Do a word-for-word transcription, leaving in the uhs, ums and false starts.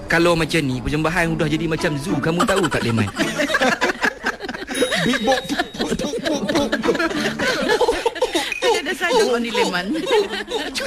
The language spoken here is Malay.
Kalau macam ni persembahan sudah jadi macam zoo. Kamu tahu tak, Leman? Big Bob. Ada saja kau ni, Leman.